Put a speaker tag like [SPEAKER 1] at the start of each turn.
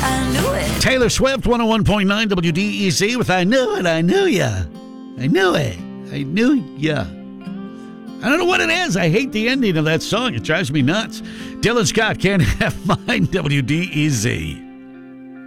[SPEAKER 1] I knew it.
[SPEAKER 2] Taylor Swift, 101.9 WDEZ with I Knew It, I Knew Ya. I knew it. I knew ya. I don't know what it is. I hate the ending of that song. It drives me nuts. Dylan Scott, Can't Have Mine, WDEZ.